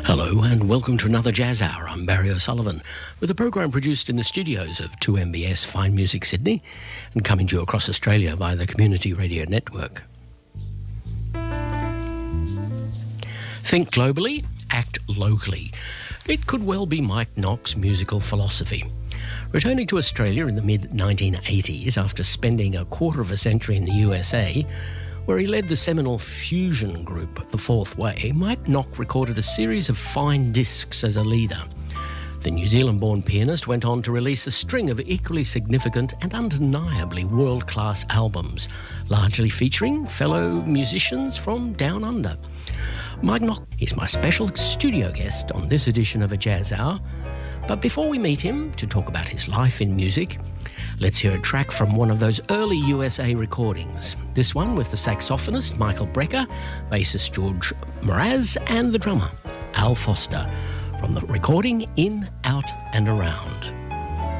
Hello and welcome to another Jazz Hour. I'm Barry O'Sullivan with a program produced in the studios of 2MBS Fine Music Sydney and coming to you across Australia via the Community Radio Network. Think globally, act locally. It could well be Mike Nock's musical philosophy. Returning to Australia in the mid-1980s after spending a quarter of a century in the USA, where he led the seminal fusion group, The Fourth Way, Mike Nock recorded a series of fine discs as a leader. The New Zealand-born pianist went on to release a string of equally significant and undeniably world-class albums, largely featuring fellow musicians from Down Under. Mike Nock is my special studio guest on this edition of A Jazz Hour. But before we meet him to talk about his life in music, let's hear a track from one of those early USA recordings. This one with the saxophonist Michael Brecker, bassist George Mraz, and the drummer Al Foster from the recording In, Out and Around.